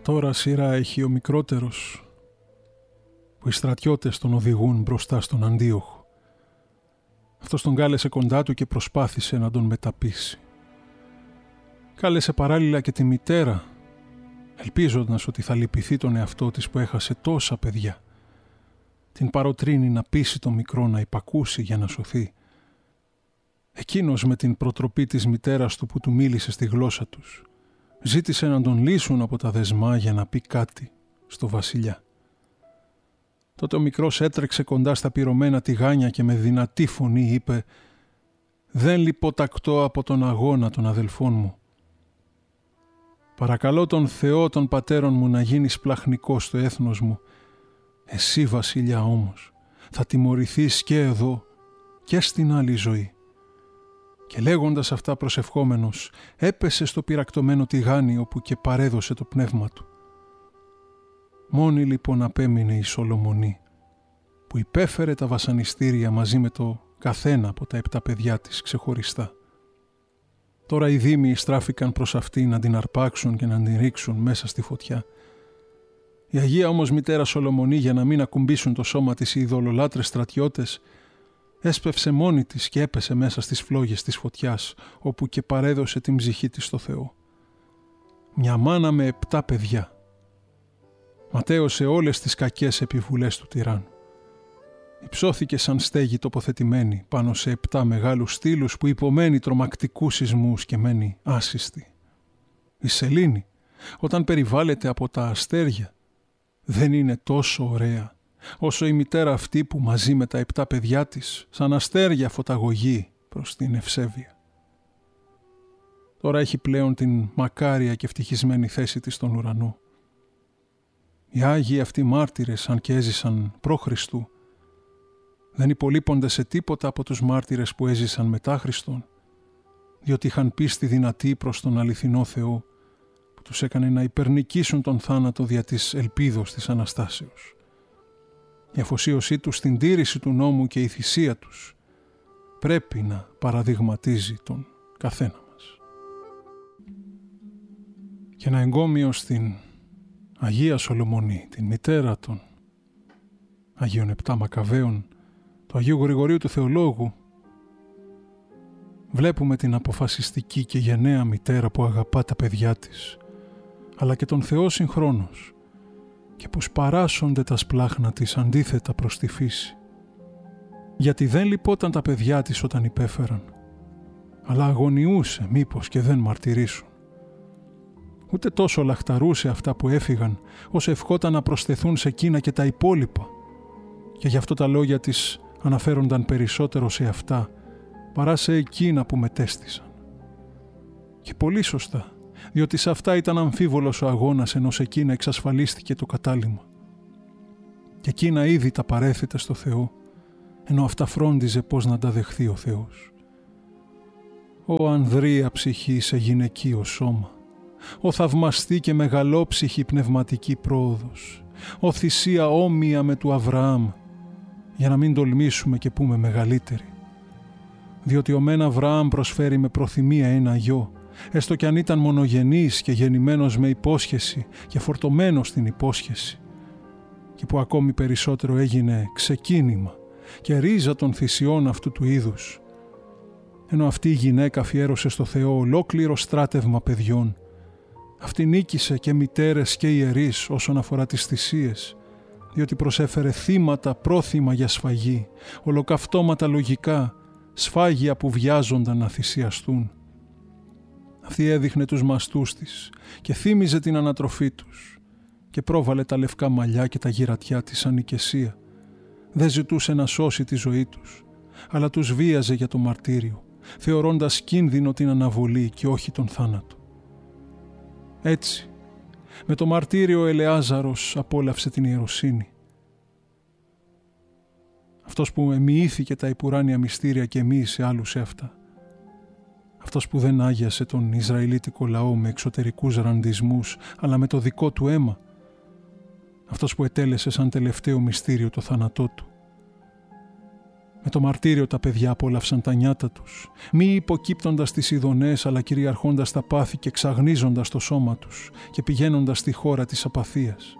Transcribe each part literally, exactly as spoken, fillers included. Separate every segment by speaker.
Speaker 1: Τώρα σειρά έχει ο μικρότερος, που οι στρατιώτες τον οδηγούν μπροστά στον Αντίοχο. Αυτός τον κάλεσε κοντά του και προσπάθησε να τον μεταπείσει. Κάλεσε παράλληλα και τη μητέρα, ελπίζοντας ότι θα λυπηθεί τον εαυτό της που έχασε τόσα παιδιά. Την παροτρύνει να πείσει τον μικρό να υπακούσει για να σωθεί. Εκείνος με την προτροπή της μητέρας του που του μίλησε στη γλώσσα τους, ζήτησε να τον λύσουν από τα δεσμά για να πει κάτι στο βασιλιά. Τότε ο μικρός έτρεξε κοντά στα πυρωμένα τηγάνια και με δυνατή φωνή είπε «Δεν λιποτακτώ από τον αγώνα των αδελφών μου. Παρακαλώ τον Θεό των πατέρων μου να γίνεις πλαχνικός στο έθνος μου. Εσύ βασιλιά όμως θα τιμωρηθείς και εδώ και στην άλλη ζωή». Και λέγοντας αυτά προσευχόμενος έπεσε στο πυρακτωμένο τηγάνι όπου και παρέδωσε το πνεύμα του. Μόνη λοιπόν απέμεινε η Σολομονή που υπέφερε τα βασανιστήρια μαζί με το καθένα από τα επτά παιδιά της ξεχωριστά. Τώρα οι δήμοι στράφηκαν προς αυτή να την αρπάξουν και να την ρίξουν μέσα στη φωτιά. Η Αγία όμως μητέρα Σολομονή, για να μην ακουμπήσουν το σώμα της οι ειδωλολάτρες στρατιώτες, έσπευσε μόνη της και έπεσε μέσα στις φλόγες της φωτιάς, όπου και παρέδωσε την ψυχή της στο Θεό. Μια μάνα με επτά παιδιά ματέωσε όλες τις κακές επιβουλές του τυράννου. Υψώθηκε σαν στέγη τοποθετημένη πάνω σε επτά μεγάλους στήλους που υπομένει τρομακτικούς σεισμούς και μένει άσυστη. Η σελήνη, όταν περιβάλλεται από τα αστέρια, δεν είναι τόσο ωραία όσο η μητέρα αυτή που μαζί με τα επτά παιδιά της σαν αστέρια φωταγωγεί προς την ευσέβεια. Τώρα έχει πλέον την μακάρια και ευτυχισμένη θέση της στον ουρανό. Οι Άγιοι αυτοί μάρτυρες, αν και έζησαν προ Χριστού, δεν υπολείπονται σε τίποτα από τους μάρτυρες που έζησαν μετά Χριστόν, διότι είχαν πίστη δυνατή προς τον αληθινό Θεό, που τους έκανε να υπερνικήσουν τον θάνατο δια της ελπίδος της Αναστάσεως. Η αφοσίωσή τους στην τήρηση του νόμου και η θυσία τους πρέπει να παραδειγματίζει τον καθένα μας. Και ένα εγκόμιο στην Αγία Σολομονή, την μητέρα των Αγίων Επτά Μακαβαίων, του Αγίου Γρηγορίου του Θεολόγου, βλέπουμε την αποφασιστική και γενναία μητέρα που αγαπά τα παιδιά της, αλλά και τον Θεό συγχρόνως, και που σπαράσσονται τα σπλάχνα της αντίθετα προς τη φύση. Γιατί δεν λυπόταν τα παιδιά της όταν υπέφεραν, αλλά αγωνιούσε μήπως και δεν μαρτυρήσουν. Ούτε τόσο λαχταρούσε αυτά που έφυγαν, όσο ευχόταν να προσθεθούν σε εκείνα και τα υπόλοιπα, και γι' αυτό τα λόγια της αναφέρονταν περισσότερο σε αυτά παρά σε εκείνα που μετέστησαν. Και πολύ σωστά, διότι σε αυτά ήταν αμφίβολος ο αγώνας, ενώ σε εκείνα εξασφαλίστηκε το κατάλημα. Και εκείνα ήδη τα παρέθετε στο Θεό, ενώ αυτά φρόντιζε πώς να τα δεχθεί ο Θεός. «Ω ανδρεία ψυχή σε γυναικείο σώμα, ο θαυμαστή και μεγαλόψυχη πνευματική πρόοδος, ο θυσία όμοια με του Αβραάμ», για να μην τολμήσουμε και πούμε μεγαλύτερη. Διότι ο μεν Αβραάμ προσφέρει με προθυμία ένα γιο, έστω κι αν ήταν μονογενής και γεννημένος με υπόσχεση και φορτωμένος στην υπόσχεση, και που ακόμη περισσότερο έγινε ξεκίνημα και ρίζα των θυσιών αυτού του είδους, ενώ αυτή η γυναίκα αφιέρωσε στο Θεό ολόκληρο στράτευμα παιδιών. Αυτή νίκησε και μητέρες και ιερείς όσον αφορά τις θυσίες, διότι προσέφερε θύματα πρόθυμα για σφαγή, ολοκαυτώματα λογικά, σφάγια που βιάζονταν να θυσιαστούν. Αυτή έδειχνε τους μαστούς της και θύμιζε την ανατροφή τους και πρόβαλε τα λευκά μαλλιά και τα γυρατιά της σαν οικεσία. Δεν ζητούσε να σώσει τη ζωή τους, αλλά τους βίαζε για το μαρτύριο, θεωρώντας κίνδυνο την αναβολή και όχι τον θάνατο. Έτσι, με το μαρτύριο ο Ελεάζαρος απόλαυσε την ιεροσύνη. Αυτός που εμοιήθηκε τα υπουράνια μυστήρια και εμοίησε άλλους σε αυτά. Αυτός που δεν άγιασε τον Ισραηλίτικο λαό με εξωτερικούς ραντισμούς, αλλά με το δικό του αίμα. Αυτός που ετέλεσε σαν τελευταίο μυστήριο το θάνατό του. Με το μαρτύριο τα παιδιά απόλαυσαν τα νιάτα τους, μη υποκύπτοντας τις ειδονές, αλλά κυριαρχώντας τα πάθη και ξαγνίζοντας το σώμα τους και πηγαίνοντας στη χώρα της απαθίας.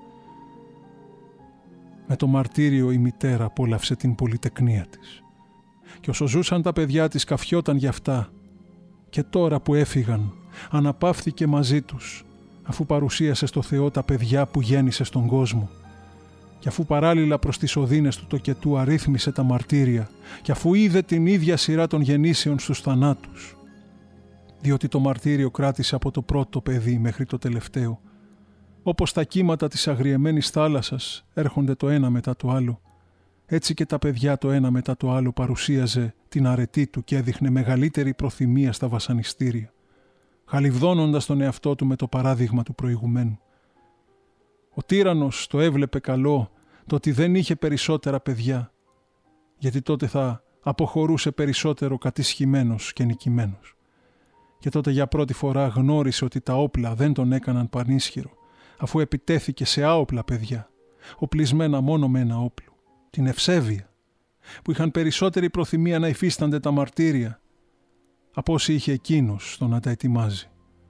Speaker 1: Με το μαρτύριο η μητέρα απόλαυσε την πολυτεκνία της. Και όσο ζούσαν τα παιδιά της καφιόταν γι' αυτά. Και τώρα που έφυγαν, αναπαύθηκε μαζί τους, αφού παρουσίασε στο Θεό τα παιδιά που γέννησε στον κόσμο. Και αφού παράλληλα προς τις οδύνες του τοκετού αρρύθμισε τα μαρτύρια, και αφού είδε την ίδια σειρά των γεννήσεων στους θανάτους. Διότι το μαρτύριο κράτησε από το πρώτο παιδί μέχρι το τελευταίο, όπως τα κύματα της αγριεμένης θάλασσας έρχονται το ένα μετά το άλλο, έτσι και τα παιδιά το ένα μετά το άλλο παρουσίαζε την αρετή του και έδειχνε μεγαλύτερη προθυμία στα βασανιστήρια, χαλιβδώνοντας τον εαυτό του με το παράδειγμα του προηγουμένου. Ο τύραννος το έβλεπε καλό το ότι δεν είχε περισσότερα παιδιά, γιατί τότε θα αποχωρούσε περισσότερο κατησχημένος και νικημένος. Και τότε για πρώτη φορά γνώρισε ότι τα όπλα δεν τον έκαναν πανίσχυρο, αφού επιτέθηκε σε άοπλα παιδιά, οπλισμένα μόνο με ένα όπλο, την ευσέβεια, που είχαν περισσότερη προθυμία να υφίστανται τα μαρτύρια από όσοι είχε εκείνος στο να τα ετοιμάζει.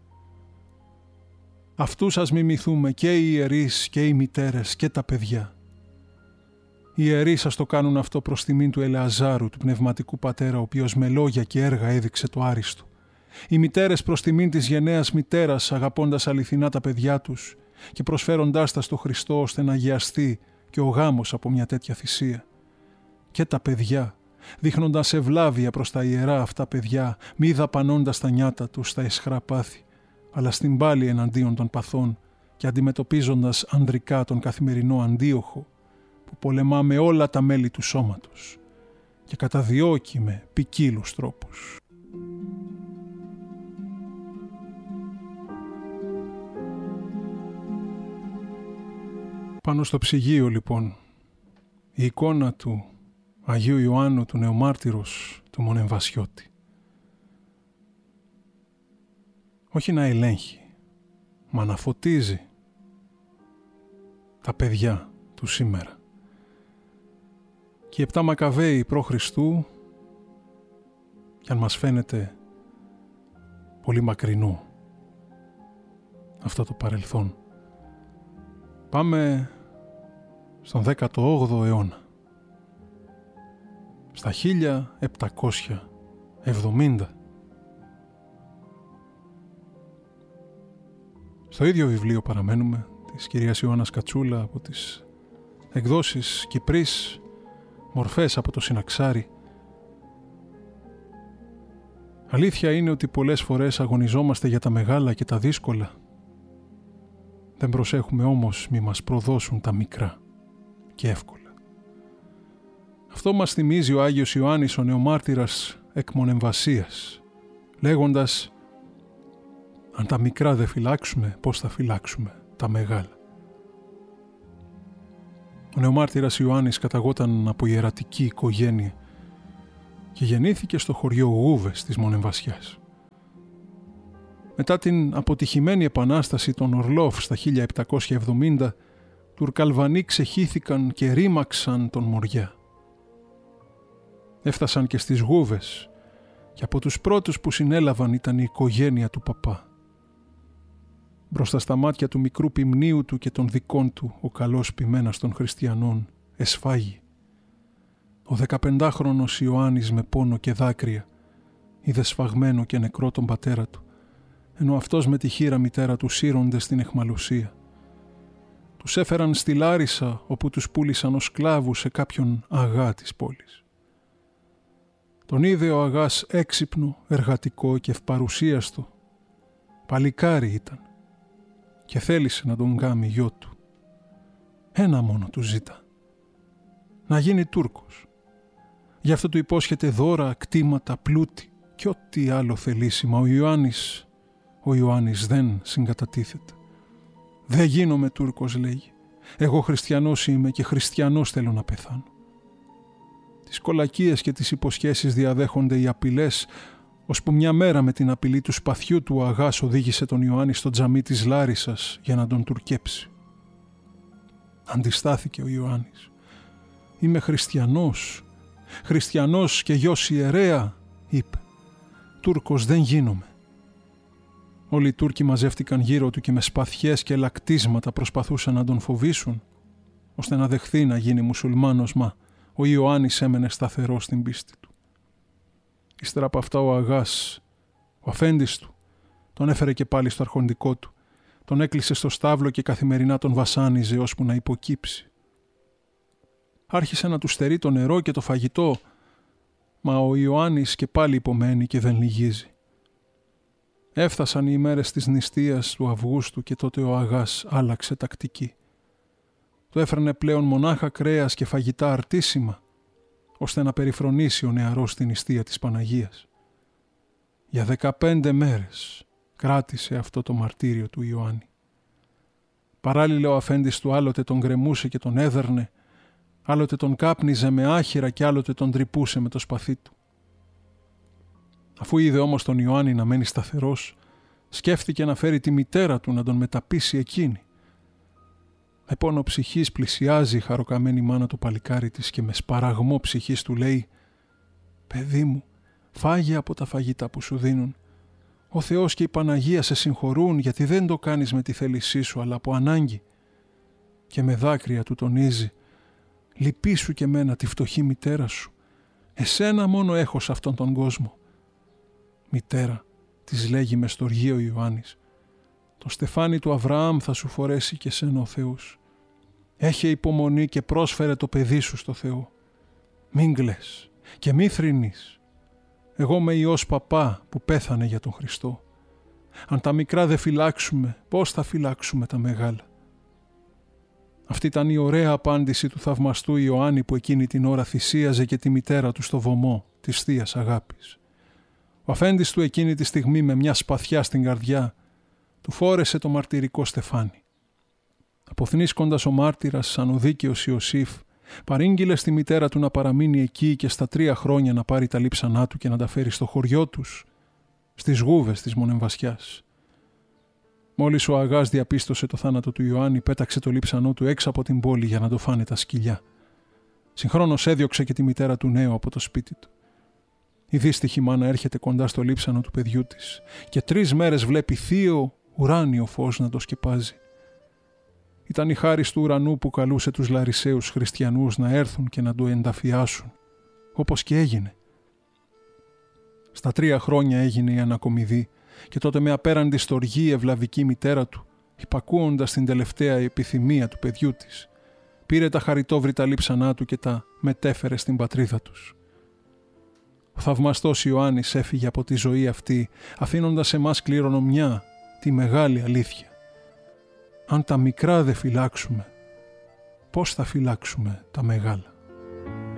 Speaker 1: Αυτούς ας μιμηθούμε και οι ιερείς και οι μητέρες και τα παιδιά. Οι ιερείς ας το κάνουν αυτό προς τιμήν του Ελεαζάρου, του πνευματικού πατέρα, ο οποίος με λόγια και έργα έδειξε το άριστο. Οι μητέρες προς τιμήν της γενναίας μητέρας, αγαπώντας αληθινά τα παιδιά τους και προσφέροντάς τα στο Χριστό ώστε να αγιαστεί και ο γάμος από μια τέτοια θυσία. Και τα παιδιά, δείχνοντας ευλάβεια προς τα ιερά αυτά παιδιά, μη δαπανώντας τα νιάτα τους στα αισχρά πάθη, αλλά στην πάλη εναντίον των παθών και αντιμετωπίζοντας ανδρικά τον καθημερινό αντίοχο που πολεμά με όλα τα μέλη του σώματος και καταδιώκει με ποικίλους τρόπους. Πάνω στο ψυγείο λοιπόν η εικόνα του Αγίου Ιωάννου του Νεομάρτυρος του Μονεμβασιώτη. Όχι να ελέγχει, μα να φωτίζει τα παιδιά του σήμερα. Και οι επτά Μακαβαίοι προ Χριστού, κι αν μας φαίνεται πολύ μακρινό αυτό το παρελθόν, πάμε στον δέκατο όγδοο αιώνα, στα χίλια επτακόσια εβδομήντα. Στο ίδιο βιβλίο παραμένουμε, της κυρίας Ιωάννας Κατσούλα, από τις εκδόσεις Κυπρής, μορφές από το Συναξάρι. Αλήθεια είναι ότι πολλές φορές αγωνιζόμαστε για τα μεγάλα και τα δύσκολα. Δεν προσέχουμε όμως μη μας προδώσουν τα μικρά και εύκολα. Αυτό μας θυμίζει ο Άγιος Ιωάννης ο Νεομάρτυρας εκ Μονεμβασίας, λέγοντας «Αν τα μικρά δεν φυλάξουμε, πώς θα φυλάξουμε τα μεγάλα». Ο Νεομάρτυρας Ιωάννης καταγόταν από ιερατική οικογένεια και γεννήθηκε στο χωριό Γούβες της Μονεμβασιάς. Μετά την αποτυχημένη επανάσταση των Ορλόφ στα χίλια επτακόσια εβδομήντα, Τουρκαλβανοί ξεχύθηκαν και ρήμαξαν τον Μοριά. Έφτασαν και στις Γούβες και από τους πρώτους που συνέλαβαν ήταν η οικογένεια του παπά. Μπροστά στα μάτια του μικρού ποιμνίου του και των δικών του, ο καλός ποιμένας των χριστιανών εσφάγει. Ο δεκαπεντάχρονος Ιωάννης με πόνο και δάκρυα είδε σφαγμένο και νεκρό τον πατέρα του, ενώ αυτός με τη χείρα μητέρα του σύρονται στην αιχμαλωσία. Τους έφεραν στη Λάρισα, όπου τους πούλησαν ως σκλάβους σε κάποιον αγά της πόλης. Τον είδε ο αγάς έξυπνο, εργατικό και ευπαρουσίαστο. Παλικάρι ήταν και θέλησε να τον κάνει γιο του. Ένα μόνο του ζήτα, να γίνει Τούρκος. Γι' αυτό του υπόσχεται δώρα, κτήματα, πλούτη και ό,τι άλλο θελήσει, μα ο Ιωάννης, ο Ιωάννης δεν συγκατατίθεται. «Δεν γίνομαι Τούρκος», λέγει. «Εγώ χριστιανός είμαι και χριστιανός θέλω να πεθάνω». Τις κολακίες και τις υποσχέσεις διαδέχονται οι απειλές, ώσπου μια μέρα με την απειλή του σπαθιού του ο αγάς οδήγησε τον Ιωάννη στο τζαμί της Λάρισσας για να τον τουρκέψει. Αντιστάθηκε ο Ιωάννης. «Είμαι χριστιανός χριστιανός και γιος ιερέα, είπε. Τούρκος δεν γίνομαι. Όλοι οι Τούρκοι μαζεύτηκαν γύρω του και με σπαθιές και λακτίσματα προσπαθούσαν να τον φοβήσουν, ώστε να δεχθεί να γίνει μουσουλμάνος, μα ο Ιωάννης έμενε σταθερός στην πίστη του. Ύστερα από αυτά ο Αγάς, ο αφέντης του, τον έφερε και πάλι στο αρχοντικό του, τον έκλεισε στο στάβλο και καθημερινά τον βασάνιζε ώσπου να υποκύψει. Άρχισε να του στερεί το νερό και το φαγητό, μα ο Ιωάννης και πάλι υπομένει και δεν λυγίζει. Έφτασαν οι ημέρες της νηστείας του Αυγούστου και τότε ο Αγάς άλλαξε τακτική. Του έφερνε πλέον μονάχα κρέας και φαγητά αρτίσιμα, ώστε να περιφρονήσει ο νεαρός την νηστεία της Παναγίας. Για δεκαπέντε μέρες κράτησε αυτό το μαρτύριο του Ιωάννη. Παράλληλα ο αφέντης του άλλοτε τον γκρεμούσε και τον έδερνε, άλλοτε τον κάπνιζε με άχυρα και άλλοτε τον τρυπούσε με το σπαθί του. Αφού είδε όμως τον Ιωάννη να μένει σταθερός, σκέφτηκε να φέρει τη μητέρα του να τον μεταπίσει εκείνη. Με πόνο ψυχής πλησιάζει η χαροκαμένη μάνα του παλικάρι της και με σπαραγμό ψυχής του λέει «Παιδί μου, φάγε από τα φαγητά που σου δίνουν. Ο Θεός και η Παναγία σε συγχωρούν γιατί δεν το κάνεις με τη θέλησή σου αλλά από ανάγκη». Και με δάκρυα του τονίζει «Λυπήσου και μένα τη φτωχή μητέρα σου. Εσένα μόνο έχω σε αυτόν τον κόσμο». «Μητέρα», της λέγει με στοργείο ο Ιωάννης, «το στεφάνι του Αβραάμ θα σου φορέσει και σένα ο Θεός. Έχε υπομονή και πρόσφερε το παιδί σου στο Θεό. Μην κλαις και μη θρηνείς. Εγώ είμαι Υιός παπά που πέθανε για τον Χριστό. Αν τα μικρά δεν φυλάξουμε, πώς θα φυλάξουμε τα μεγάλα». Αυτή ήταν η ωραία απάντηση του θαυμαστού Ιωάννη που εκείνη την ώρα θυσίαζε και τη μητέρα του στο βωμό της Θείας Αγάπης. Ο αφέντης του εκείνη τη στιγμή με μια σπαθιά στην καρδιά του φόρεσε το μαρτυρικό στεφάνι. Αποθνίσκοντας ο μάρτυρας σαν ο δίκαιος Ιωσήφ, παρήγγειλε στη μητέρα του να παραμείνει εκεί και στα τρία χρόνια να πάρει τα λείψανά του και να τα φέρει στο χωριό τους, στις γούβες της Μονεμβασιάς. Μόλις ο Αγάς διαπίστωσε το θάνατο του Ιωάννη, πέταξε το λείψανό του έξω από την πόλη για να το φάνε τα σκυλιά. Συγχρόνως έδιωξε και τη μητέρα του νέου από το σπίτι του. Η δύστιχη μάνα έρχεται κοντά στο λείψανο του παιδιού της και τρεις μέρες βλέπει θείο ουράνιο φως να το σκεπάζει. Ήταν η χάρις του ουρανού που καλούσε τους Λαρισαίους χριστιανούς να έρθουν και να το ενταφιάσουν, όπως και έγινε. Στα τρία χρόνια έγινε η ανακομιδή και τότε με απέραντη στοργή η ευλαβική μητέρα του, υπακούοντας την τελευταία επιθυμία του παιδιού της, πήρε τα χαριτόβρητα λείψανά του και τα μετέφερε στην πατρίδα τους. Ο θαυμαστός Ιωάννης έφυγε από τη ζωή αυτή, αφήνοντας σε μας κληρονομιά τη μεγάλη αλήθεια. Αν τα μικρά δεν φυλάξουμε, πώς θα φυλάξουμε τα μεγάλα?